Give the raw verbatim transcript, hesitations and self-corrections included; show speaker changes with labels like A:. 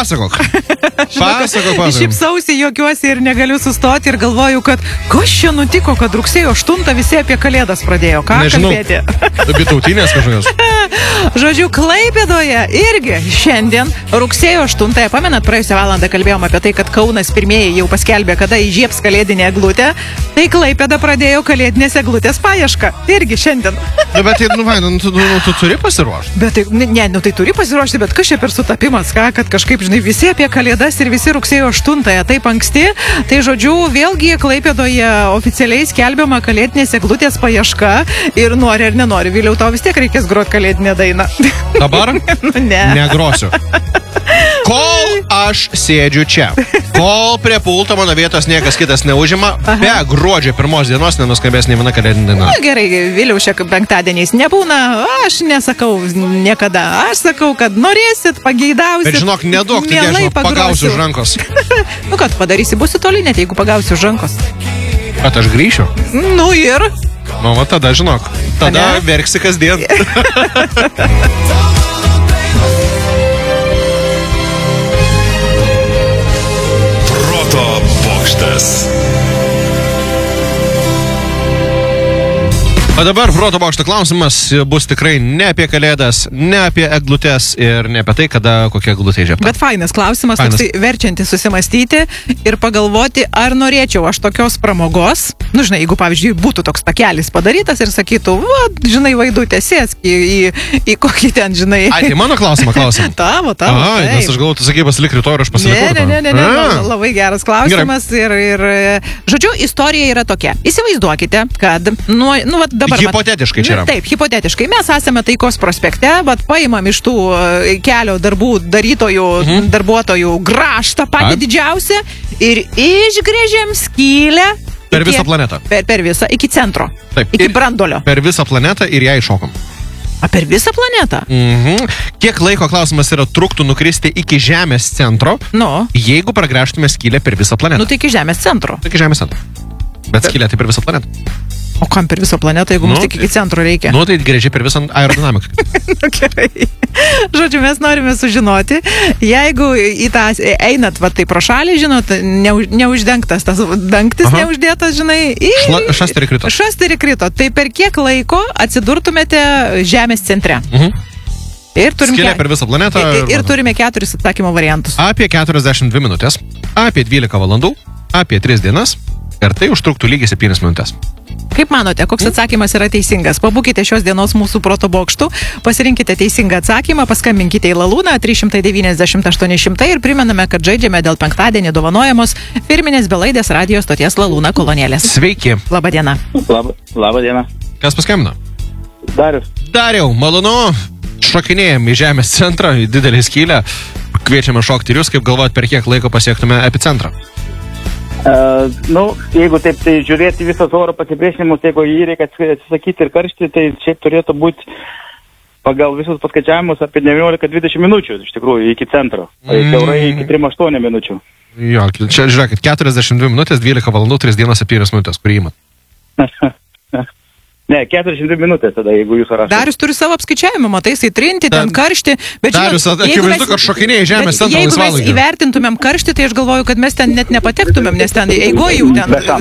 A: Pasakok. Pasakok, pasakok.
B: Šipsausi, juokiuosi ir negaliu sustoti ir galvoju, kad kas čia nutiko, kad rugsėjo aštuntą visi apie Kalėdas pradėjo. Ką
A: Nežinau,
B: kalbėti?
A: Bitautinės kažkokios.
B: Žodžiu, Klaipėdoje irgi šiandien rugsėjo aštuntąją, pamenat, praėjusią valandą kalbėjom apie tai, kad Kaunas pirmieji jau paskelbė, kada įžiebs kalėdinę eglutę, tai Klaipėda pradėjo kalėdinės eglutės paiešką. Irgi šiandien.
A: Nu, bet tai, nu, Vaida, nu, tu, nu, tu turi pasiruošti.
B: Bet tai, ne, nu tai turi pasiruošti, bet kas čia per sutapimas, ką, kad kažkaip, žinai, visi apie Kalėdas ir visi rugsėjo aštuntąją taip anksti. Tai, žodžiu, vėlgi Klaipėdoje oficialiai skelbiama kalėdinės eglutės paieška ir nori ar nenori, vėliau tau vis tiek reikės groti kalėdinę dainą.
A: Dabar?
B: Nu, ne.
A: Negrosiu. Kol aš sėdžiu čia, kol prie pulto mano vietos niekas kitas neužima, Aha. be gruodžio pirmos dienos nenuskambės nei viena kalėdinė daina.
B: Na gerai, vėliau šiek penktadieniais nebūna, aš nesakau niekada, aš sakau, kad norėsit, pageidausit.
A: Bet žinok, neduok, tik aš pagausiu už rankos.
B: Nu ką tu padarysi, būsi toli net, jeigu pagausiu už rankos.
A: Kad aš grįšiu?
B: Nu ir?
A: Nu, va tada, žinok, tada Ane? verksi kasdien.
C: Bokštas.
A: O dabar proto bokšto klausimas bus tikrai ne apie Kalėdas, ne apie eglutes ir ne apie tai, kada kokia eglutė įžiebta.
B: Bet fainas klausimas, fainas. Toksai verčiantis susimastyti ir pagalvoti, ar norėčiau aš tokios pramogos. Nu, žinai, jeigu, pavyzdžiui, būtų toks takelis padarytas ir sakytų, va, žinai, Vaidutė, sėsk į, į, į kokį ten, žinai.
A: Ai, tai mano klausimą klausim.
B: Tavo, tavo.
A: Ai, nes aš galvoju, tu sakai, pasilik rytoj ir aš pasilikau.
B: Ne, ne, ne, ne, ne, labai geras klausimas. Ir, ir, žodžiu, istorija yra tokia. Įsivaizduokite, kad, nu, nu, va, dabar,
A: hipotetiškai čia yra.
B: Taip, hipotetiškai. Mes esame Taikos prospekte, bet paimam iš tų kelio darbų darytojų, mhm. darbuotojų grąžtą patį didžiausią ir išgrėžėm skylę.
A: Per
B: iki,
A: visą planetą.
B: Per, per visą, iki centro.
A: Taip.
B: Iki brandolio.
A: Per visą planetą ir ją iššokom.
B: A, per visą planetą?
A: Mhm. Kiek laiko klausimas yra truktų nukristi iki Žemės centro,
B: nu.
A: jeigu pragręžtume skylę per visą planetą?
B: Nu, tai iki Žemės centro.
A: Tai iki Žemės centro. Bet skylė tai per visą planetą.
B: O kam per visą planetą, jeigu nu, mums tik iki centro reikia?
A: Nu, tai grėžiai per visą aerodinamiką.
B: Nu, gerai. Žodžiu, mes norime sužinoti, jeigu į tą einat, va, tai pro šalį, žinot, neuž, neuždengtas, tas dangtis Aha. neuždėtas, žinai, į...
A: Šla, šasterį krito.
B: Šasterį krito. Tai per kiek laiko atsidurtumėte Žemės centre?
A: Mhm.
B: Ir turim
A: Skylė per visą planetą.
B: Ir, ir turime keturis atsakymo variantus.
A: Apie keturiasdešimt dvi minutės, apie dvylika valandų, apie tris dienas ir tai užtruktų lygiai septynias minutės.
B: Kaip manote, koks atsakymas yra teisingas? Pabūkite šios dienos mūsų proto bokštų, pasirinkite teisingą atsakymą, paskambinkite į Lalūną trys devyniasdešimt aštuoni šimtai ir primename, kad žaidžiame dėl penktadienį dovanojamos firminės belaidės radijos stoties Lalūna kolonėlės.
A: Sveiki.
B: Labą dieną.
D: Labą, labą dieną.
A: Kas paskambino?
D: Darius.
A: Dariau, malonu. Šokinėjom į Žemės centrą, į didelį skylę. Kviečiame šokti ir jūs, kaip galvojat, per kiek laiko pasiektume epicentrą?
D: Uh, nu, jeigu taip tai žiūrėti visas oro pasipriešinimus, jeigu jį reikia atsisakyti ir karšti, tai šiaip turėtų būti pagal visus paskaičiavimus apie devyniolika dvidešimt minučių, iš tikrųjų, iki centro. Mm. Siaurai iki trim aštuonių minučių.
A: Jo, čia žiūrėkit, keturiasdešimt dvi minutės, dvylika valandų, tris dienas, septynias minutės, kurį įmat?
D: Ne, keturiasdešimt dvi minutės tada, jeigu jūs rašote.
B: Darius turi savo apskaičiavimą, matai, jisai trinti, ten karšti. Bet
A: Darius, akivaizdu, kad šokinėja į Žemės centrą laisvalaikį.
B: Jeigu mes įvertintumėm karštį, tai aš galvoju, kad mes ten net nepatektumėm, nes ten eigoj jau ten